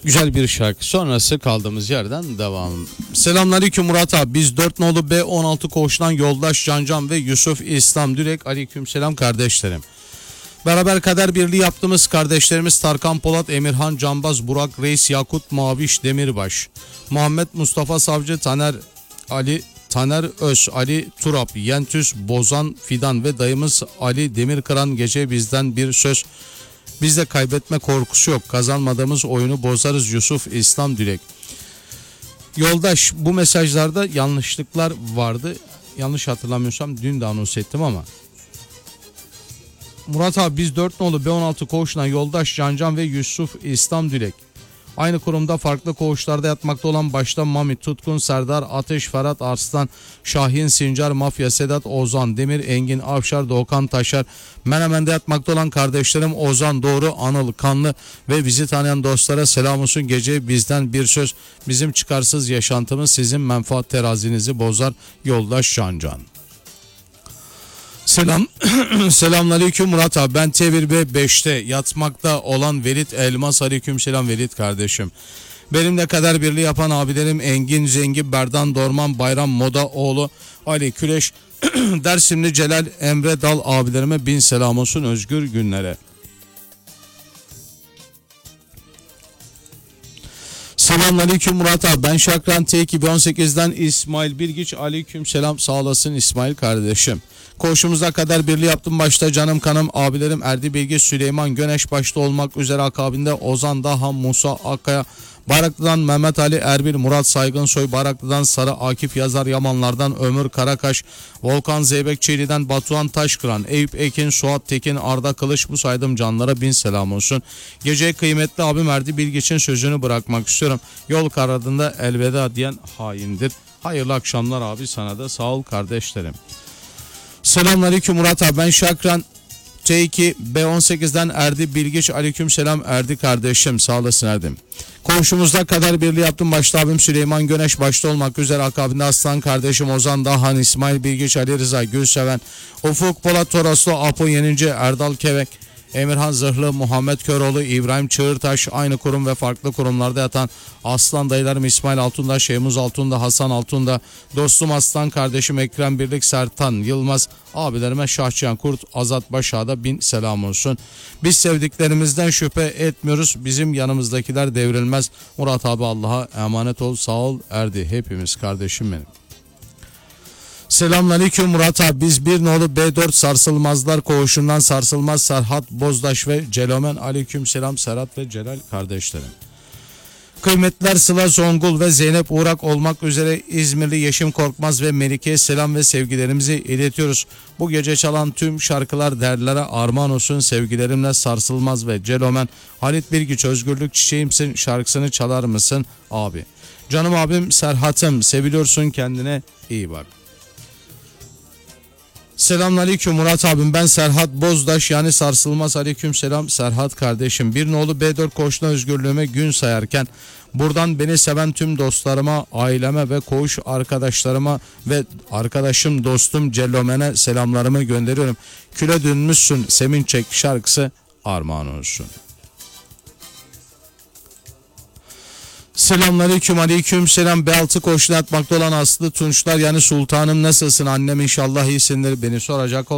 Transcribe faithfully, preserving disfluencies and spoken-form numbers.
Güzel bir şarkı sonrası kaldığımız yerden devam. Selamünaleyküm Murat abi. Biz dört nolu B on altı koğuştan Yoldaş Cancan ve Yusuf İslam Dürek. Aleykümselam kardeşlerim. Beraber kader birliği yaptığımız kardeşlerimiz Tarkan Polat, Emirhan Canbaz, Burak Reis, Yakut Maviş Demirbaş, Muhammed Mustafa Savcı, Taner Ali Taner Öz, Ali Turap, Yentüs Bozan Fidan ve dayımız Ali Demirkıran. Gece bizden bir söz. Bizde kaybetme korkusu yok. Kazanmadığımız oyunu bozarız. Yusuf İslam Dilek. Yoldaş, bu mesajlarda yanlışlıklar vardı. Yanlış hatırlamıyorsam dün de anons ettim ama. Murat abi biz dört nolu B on altı koğuşundan Yoldaş Cancan ve Yusuf İslam Dilek. Aynı kurumda farklı koğuşlarda yatmakta olan başta Mami, Tutkun, Serdar, Ateş, Ferhat, Arslan, Şahin, Sincar, Mafya, Sedat, Ozan, Demir, Engin, Avşar, Doğukan, Taşar, Menemen'de yatmakta olan kardeşlerim Ozan, Doğru, Anıl, Kanlı ve bizi tanıyan dostlara selam olsun. Gece bizden bir söz. Bizim çıkarsız yaşantımız sizin menfaat terazinizi bozar. Yoldaş Cancan. Selam. Selamünaleyküm Murat abi. Ben T bir B beşte yatmakta olan Velit Elmas. Aleykümselam Velit kardeşim. Benimle kader birliği yapan abilerim Engin Zengi, Berdan Dorman, Bayram Modaoğlu, Ali Küleş, Dersimli Celal, Emre Dal abilerime bin selam olsun. Özgür günlere. Selamünaleyküm Murat abi. Ben Şakran T iki on sekizden İsmail Bilgiç. Aleykümselam, sağ olasın İsmail kardeşim. Koğuşumuza kadar birliği yaptım. Başta canım kanım abilerim Erdi Bilgi, Süleyman Göneş başta olmak üzere akabinde Ozan Dahan, Musa Akkaya, Bayraklı'dan Mehmet Ali Erbil, Murat Saygınsoy, Bayraklı'dan Sarı Akif Yazar, Yamanlar'dan Ömür Karakaş, Volkan Zeybek Çeli'den Batuhan Taşkıran, Eyüp Ekin, Suat Tekin, Arda Kılıç, bu saydım canlara bin selam olsun. Gece kıymetli abim Erdi Bilgiç'in sözünü bırakmak istiyorum. Yol karadında elveda diyen haindir. Hayırlı akşamlar abi, sana da sağ ol kardeşlerim. Selamünaleyküm Murat abi. Ben Şakran T iki B on sekizden Erdi Bilgiç. Aleykümselam Erdi kardeşim. Sağ olasın Erdim. Komşumuzda kadar birliği yaptım. Başta abim Süleyman Göneş başta olmak üzere akabinde Aslan kardeşim Ozan Dahan, İsmail Bilgiç, Ali Rıza Gülseven, Ufuk Polat Toroslu, Apo Yenici, Erdal Kevek, Emirhan Zırhlı, Muhammed Köroğlu, İbrahim Çığırtaş, aynı kurum ve farklı kurumlarda yatan Aslan dayılarım İsmail Altun'da, Şeymuz Altun'da, Hasan Altun'da, dostum Aslan kardeşim Ekrem Birlik, Sertan Yılmaz, abilerime Şahçıyan Kurt, Azat Başağ'da bin selam olsun. Biz sevdiklerimizden şüphe etmiyoruz. Bizim yanımızdakiler devrilmez. Murat abi Allah'a emanet ol. Sağ ol Erdi. Hepimiz kardeşim benim. Selamünaleyküm Murat abi. Biz bir nolu B dört Sarsılmazlar koğuşundan Sarsılmaz Serhat Bozdaş ve Celomen. Aleykümselam Serhat ve Celal kardeşlerim. Kıymetliler Sıla Zongul ve Zeynep Uğrak olmak üzere İzmirli Yeşim Korkmaz ve Melike'ye selam ve sevgilerimizi iletiyoruz. Bu gece çalan tüm şarkılar derlere armağan olsun. Sevgilerimle Sarsılmaz ve Celomen. Halit Bilgiç, Özgürlük Çiçeğimsin şarkısını çalar mısın abi? Canım abim Serhat'ım, seviliyorsun, kendine iyi bak. Selamünaleyküm Murat abim. Ben Serhat Bozdaş yani Sarsılmaz. Aleykümselam Serhat kardeşim. Bir nolu B dört koğuşuna özgürlüğüme gün sayarken buradan beni seven tüm dostlarıma, aileme ve koğuş arkadaşlarıma ve arkadaşım dostum Cellomen'e selamlarımı gönderiyorum. Küle dönmüşsün Sevinçek şarkısı armağan olsun. Selamünaleyküm, aleyküm selam. B altı koğuşuna atmakta olan Aslı Tunçlar yani Sultanım, nasılsın annem, inşallah iyisindir, beni soracak